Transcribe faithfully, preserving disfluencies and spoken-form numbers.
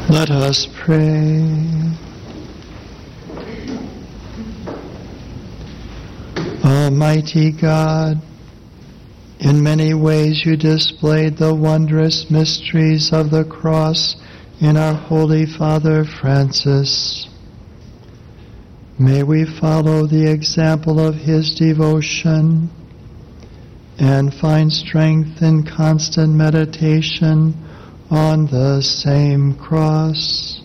Let us pray. Almighty God, in many ways you displayed the wondrous mysteries of the cross in our Holy Father Francis. May we follow the example of his devotion and find strength in constant meditation on the same cross.